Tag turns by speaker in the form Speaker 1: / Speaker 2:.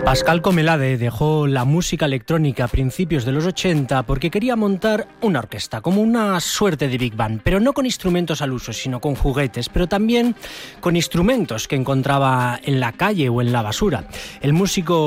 Speaker 1: Pascal Comelade dejó la música electrónica a principios de los 80 porque quería montar una orquesta, como una suerte de Big Band, pero no con instrumentos al uso, sino con juguetes, pero también con instrumentos que encontraba en la calle o en la basura. El músico